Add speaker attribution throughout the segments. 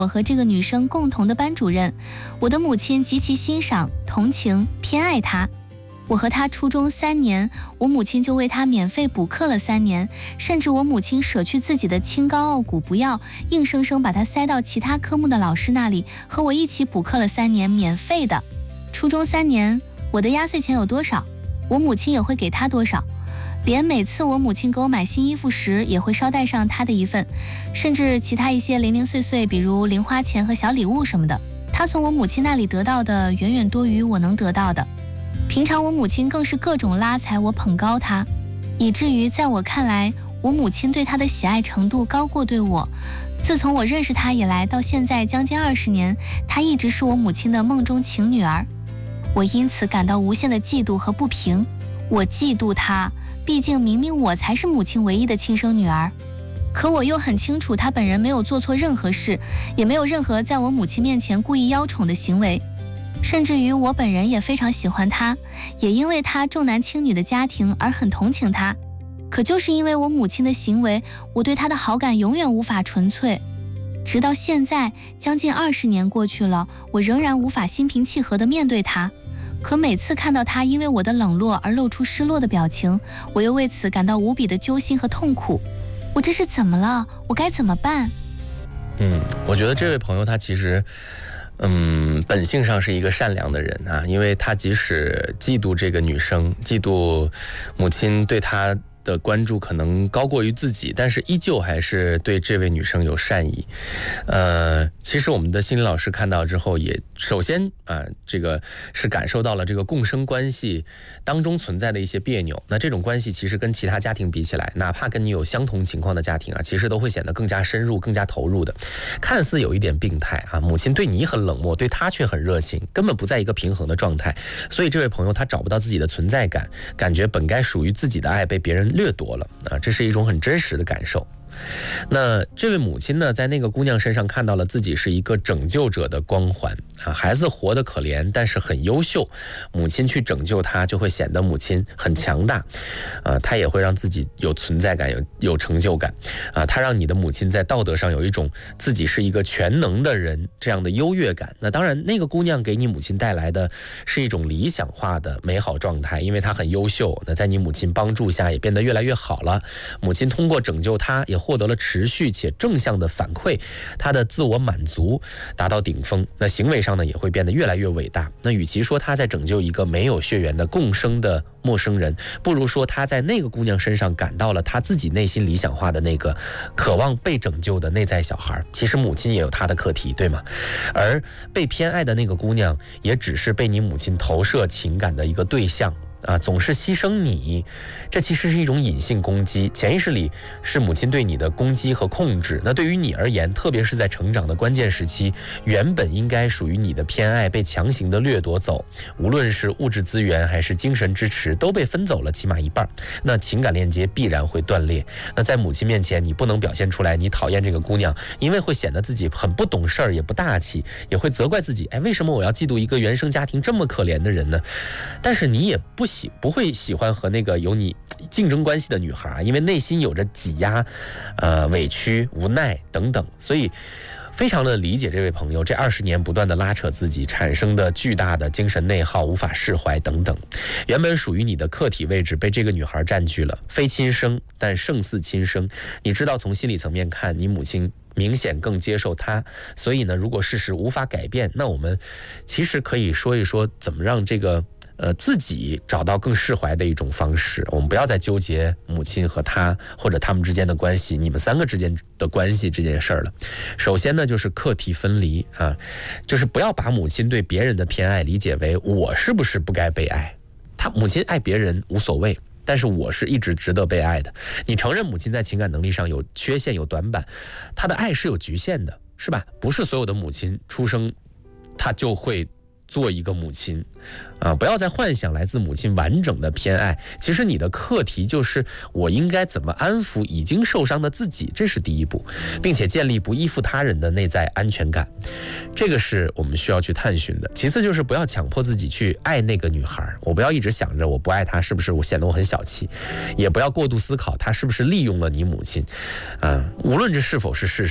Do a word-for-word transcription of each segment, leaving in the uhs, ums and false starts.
Speaker 1: 我和这个女生共同的班主任，我的母亲极其欣赏、同情、偏爱她。我和她初中三年，我母亲就为她免费补课了三年，甚至我母亲舍去自己的清高傲骨不要，硬生生把她塞到其他科目的老师那里，和我一起补课了三年，免费的。初中三年，我的压岁钱有多少，我母亲也会给她多少。连每次我母亲给我买新衣服时，也会捎带上她的一份，甚至其他一些零零碎碎，比如零花钱和小礼物什么的，她从我母亲那里得到的远远多于我能得到的。平常我母亲更是各种拉踩我、捧高她，以至于在我看来，我母亲对她的喜爱程度高过对我。自从我认识她以来，到现在将近二十年，她一直是我母亲的梦中情女儿。我因此感到无限的嫉妒和不平。我嫉妒她，毕竟明明我才是母亲唯一的亲生女儿，可我又很清楚她本人没有做错任何事，也没有任何在我母亲面前故意邀宠的行为，甚至于我本人也非常喜欢她，也因为她重男轻女的家庭而很同情她。可就是因为我母亲的行为，我对她的好感永远无法纯粹。直到现在，将近二十年过去了，我仍然无法心平气和地面对她。可每次看到他因为我的冷落而露出失落的表情，我又为此感到无比的揪心和痛苦。我这是怎么了？我该怎么办？
Speaker 2: 嗯，我觉得这位朋友他其实嗯，本性上是一个善良的人啊，因为他即使嫉妒这个女生，嫉妒母亲对他的关注可能高过于自己，但是依旧还是对这位女生有善意。呃，其实我们的心理老师看到之后，也首先啊、呃，这个是感受到了这个共生关系当中存在的一些别扭。那这种关系其实跟其他家庭比起来，哪怕跟你有相同情况的家庭啊，其实都会显得更加深入、更加投入的。看似有一点病态啊，母亲对你很冷漠，对她却很热情，根本不在一个平衡的状态。所以这位朋友他找不到自己的存在感，感觉本该属于自己的爱被别人掠夺了啊，这是一种很真实的感受。那这位母亲呢，在那个姑娘身上看到了自己是一个拯救者的光环啊，孩子活得可怜，但是很优秀，母亲去拯救他，就会显得母亲很强大啊，她也会让自己有存在感，有有成就感啊，她让你的母亲在道德上有一种自己是一个全能的人这样的优越感。那当然，那个姑娘给你母亲带来的是一种理想化的美好状态，因为她很优秀，那在你母亲帮助下也变得越来越好了。母亲通过拯救她，也获得了持续且正向的反馈，他的自我满足达到顶峰，那行为上呢也会变得越来越伟大。那与其说他在拯救一个没有血缘的共生的陌生人，不如说他在那个姑娘身上感到了他自己内心理想化的那个渴望被拯救的内在小孩。其实母亲也有她的课题，对吗？而被偏爱的那个姑娘也只是被你母亲投射情感的一个对象啊，总是牺牲你，这其实是一种隐性攻击，潜意识里是母亲对你的攻击和控制。那对于你而言，特别是在成长的关键时期，原本应该属于你的偏爱被强行的掠夺走，无论是物质资源还是精神支持都被分走了起码一半，那情感链接必然会断裂。那在母亲面前，你不能表现出来你讨厌这个姑娘，因为会显得自己很不懂事儿，也不大气，也会责怪自己，哎，为什么我要嫉妒一个原生家庭这么可怜的人呢？但是你也不喜不会喜欢和那个有你竞争关系的女孩，因为内心有着挤压、呃委屈、无奈等等，所以非常的理解这位朋友这二十年不断的拉扯自己产生的巨大的精神内耗、无法释怀等等。原本属于你的客体位置被这个女孩占据了，非亲生但胜似亲生。你知道从心理层面看，你母亲明显更接受他，所以呢，如果事实无法改变，那我们其实可以说一说怎么让这个呃，自己找到更释怀的一种方式。我们不要再纠结母亲和他或者他们之间的关系，你们三个之间的关系这件事儿了。首先呢，就是课题分离啊，就是不要把母亲对别人的偏爱理解为我是不是不该被爱，他母亲爱别人无所谓，但是我是一直值得被爱的。你承认母亲在情感能力上有缺陷有短板，她的爱是有局限的，是吧？不是所有的母亲出生她就会做一个母亲啊，不要再幻想来自母亲完整的偏爱。其实你的课题就是我应该怎么安抚已经受伤的自己，这是第一步，并且建立不依附他人的内在安全感，这个是我们需要去探寻的。其次就是不要强迫自己去爱那个女孩，我不要一直想着我不爱她是不是我显得我很小气，也不要过度思考她是不是利用了你母亲啊。无论这是否是事实，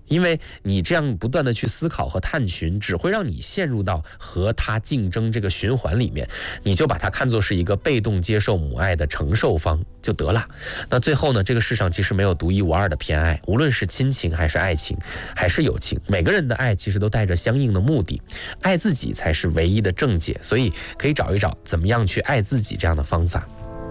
Speaker 2: 因为你这样不断的去思考和探寻，只会让你陷入到和他竞争这个循环里面，你就把它看作是一个被动接受母爱的承受方就得了。那最后呢，这个世上其实没有独一无二的偏爱，无论是亲情还是爱情还是友情，每个人的爱其实都带着相应的目的，爱自己才是唯一的正解，所以可以找一找怎么样去爱自己这样的方法。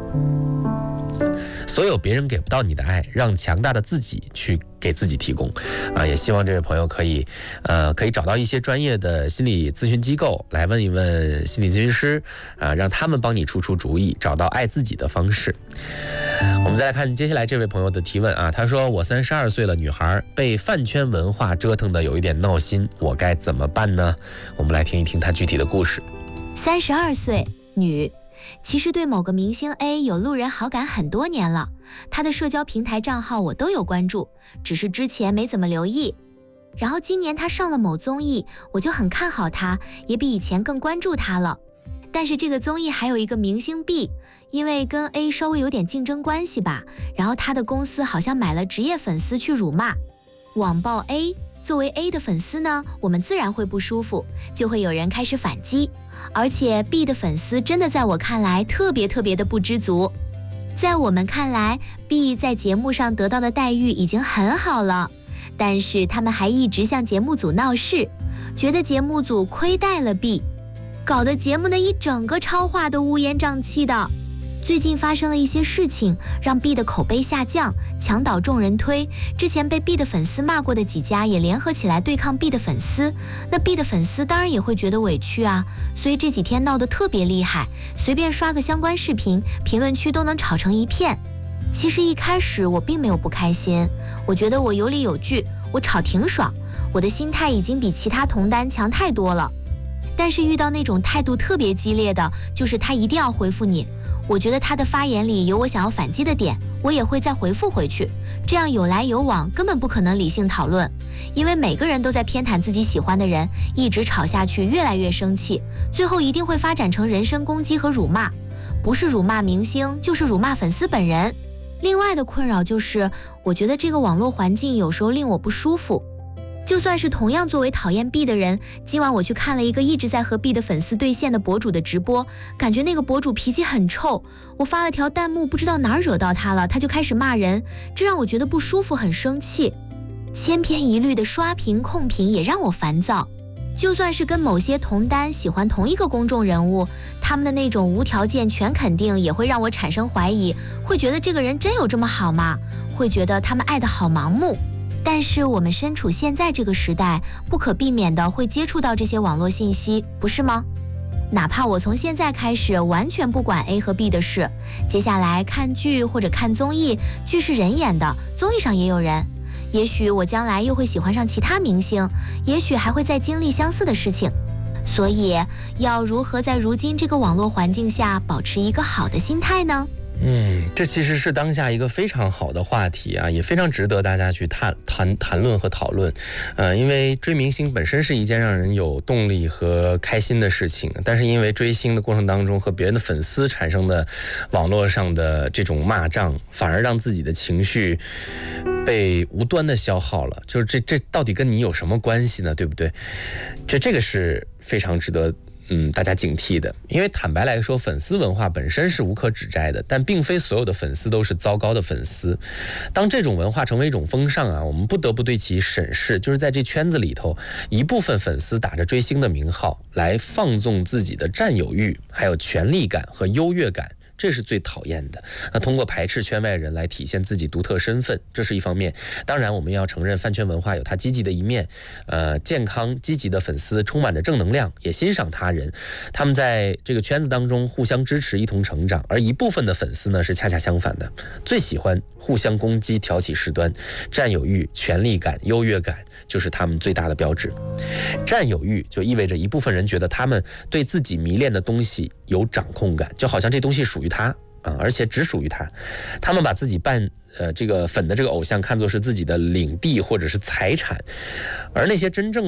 Speaker 2: 所有别人给不到你的爱，让强大的自己去给自己提供啊！也希望这位朋友可以，呃，可以找到一些专业的心理咨询机构来问一问心理咨询师啊，让他们帮你出出主意，找到爱自己的方式。我们再来看接下来这位朋友的提问啊，他说：“我三十二岁了，女孩被饭圈文化折腾的有一点闹心，我该怎么办呢？”我们来听一听他具体的故事。
Speaker 3: 三十二岁，女。其实对某个明星 A 有路人好感很多年了，他的社交平台账号我都有关注，只是之前没怎么留意。然后今年他上了某综艺，我就很看好他，也比以前更关注他了。但是这个综艺还有一个明星 B， 因为跟 A 稍微有点竞争关系吧，然后他的公司好像买了职业粉丝去辱骂、网暴 A。作为 A 的粉丝呢，我们自然会不舒服，就会有人开始反击。而且 B 的粉丝真的在我看来特别特别的不知足。在我们看来 B 在节目上得到的待遇已经很好了，但是他们还一直向节目组闹事，觉得节目组亏待了 B， 搞得节目的一整个超话都乌烟瘴气的。最近发生了一些事情，让 B 的口碑下降，墙倒众人推。之前被 B 的粉丝骂过的几家也联合起来对抗 B 的粉丝，那 B 的粉丝当然也会觉得委屈啊，所以这几天闹得特别厉害，随便刷个相关视频，评论区都能吵成一片。其实一开始我并没有不开心，我觉得我有理有据，我吵挺爽，我的心态已经比其他同担强太多了。但是遇到那种态度特别激烈的，就是他一定要回复你，我觉得他的发言里有我想要反击的点，我也会再回复回去，这样有来有往，根本不可能理性讨论，因为每个人都在偏袒自己喜欢的人，一直吵下去越来越生气，最后一定会发展成人身攻击和辱骂，不是辱骂明星，就是辱骂粉丝本人。另外的困扰就是，我觉得这个网络环境有时候令我不舒服。就算是同样作为讨厌 B 的人，今晚我去看了一个一直在和 B 的粉丝对线的博主的直播，感觉那个博主脾气很臭，我发了条弹幕，不知道哪儿惹到他了，他就开始骂人，这让我觉得不舒服，很生气。千篇一律的刷屏控评也让我烦躁。就算是跟某些同担喜欢同一个公众人物，他们的那种无条件全肯定也会让我产生怀疑，会觉得这个人真有这么好吗？会觉得他们爱得好盲目。但是我们身处现在这个时代，不可避免的会接触到这些网络信息，不是吗？哪怕我从现在开始完全不管 A 和 B 的事，接下来看剧或者看综艺，剧是人演的，综艺上也有人，也许我将来又会喜欢上其他明星，也许还会再经历相似的事情。所以要如何在如今这个网络环境下保持一个好的心态呢？
Speaker 2: 嗯，这其实是当下一个非常好的话题啊，也非常值得大家去谈谈谈论和讨论。呃，因为追明星本身是一件让人有动力和开心的事情，但是因为追星的过程当中和别人的粉丝产生的网络上的这种骂仗，反而让自己的情绪被无端的消耗了。就是这这到底跟你有什么关系呢？对不对？这这个是非常值得嗯，大家警惕的。因为坦白来说，粉丝文化本身是无可指摘的，但并非所有的粉丝都是糟糕的粉丝。当这种文化成为一种风尚啊，我们不得不对其审视，就是在这圈子里头，一部分粉丝打着追星的名号来放纵自己的占有欲，还有权力感和优越感，这是最讨厌的。那通过排斥圈外人来体现自己独特身份，这是一方面。当然我们要承认饭圈文化有它积极的一面，呃，健康积极的粉丝充满着正能量，也欣赏他人，他们在这个圈子当中互相支持，一同成长。而一部分的粉丝呢是恰恰相反的，最喜欢互相攻击，挑起事端，占有欲、权力感、优越感就是他们最大的标志。占有欲就意味着一部分人觉得他们对自己迷恋的东西有掌控感，就好像这东西属于他啊，而且只属于他。他们把自己扮呃这个粉的这个偶像看作是自己的领地或者是财产，而那些真正的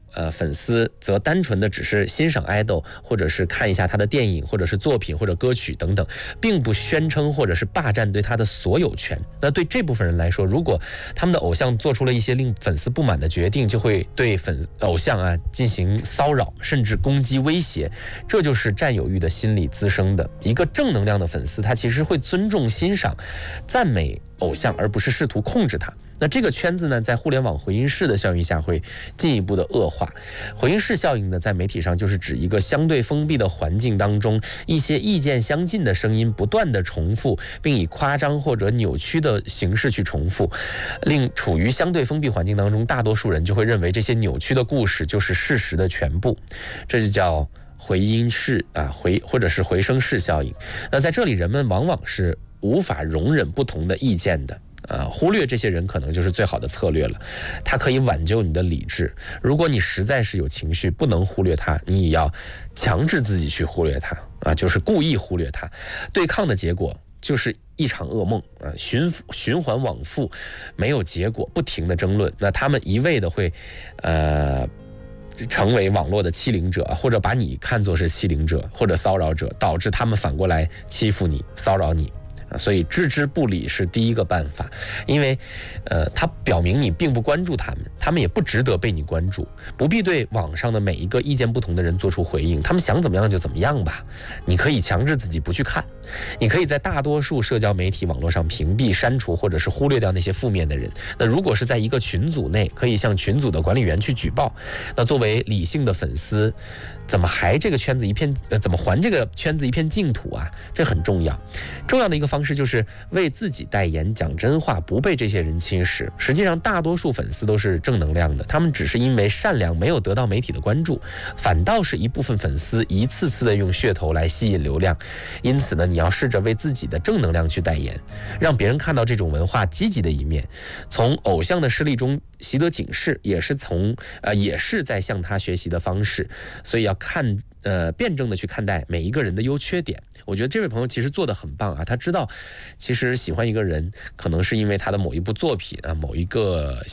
Speaker 2: 呃，粉丝则单纯的只是欣赏爱豆，或者是看一下他的电影，或者是作品，或者歌曲等等，并不宣称或者是霸占对他的所有权。那对这部分人来说，如果他们的偶像做出了一些令粉丝不满的决定，就会对粉偶像啊进行骚扰，甚至攻击威胁，这就是占有欲的心理滋生的。一个正能量的粉丝，他其实会尊重、欣赏、赞美偶像，而不是试图控制他。那这个圈子呢，在互联网回音室的效应下会进一步的恶化。回音室效应呢，在媒体上就是指一个相对封闭的环境当中，一些意见相近的声音不断的重复，并以夸张或者扭曲的形式去重复，令处于相对封闭环境当中，大多数人就会认为这些扭曲的故事就是事实的全部，这就叫回音室啊，回或者是回声室效应。那在这里，人们往往是无法容忍不同的意见的。啊，忽略这些人可能就是最好的策略了，它可以挽救你的理智。如果你实在是有情绪，不能忽略它，你也要强制自己去忽略它啊，就是故意忽略它。对抗的结果就是一场噩梦啊，循循环往复，没有结果，不停的争论。那他们一味的会，呃。成为网络的欺凌者，或者把你看作是欺凌者或者骚扰者，导致他们反过来欺负你、骚扰你。所以置之不理是第一个办法，因为呃，它表明你并不关注他们，他们也不值得被你关注，不必对网上的每一个意见不同的人做出回应，他们想怎么样就怎么样吧。你可以强制自己不去看，你可以在大多数社交媒体网络上屏蔽、删除或者是忽略掉那些负面的人。那如果是在一个群组内，可以向群组的管理员去举报。那作为理性的粉丝，怎么还这个圈子一片呃，怎么还这个圈子一片净土啊？这很重要。重要的一个方式就是为自己代言，讲真话，不被这些人侵蚀。实际上，大多数粉丝都是正能量的，他们只是因为善良没有得到媒体的关注，反倒是一部分粉丝一次次的用噱头来吸引流量。因此呢，你要试着为自己的正能量去代言，让别人看到这种文化积极的一面，从偶像的事例中习得警示，也是从呃也是在向他学习的方式。所以要看呃辩证的去看待每一个人的优缺点。我觉得这位朋友其实做得很棒啊，他知道其实喜欢一个人可能是因为他的某一部作品啊，某一个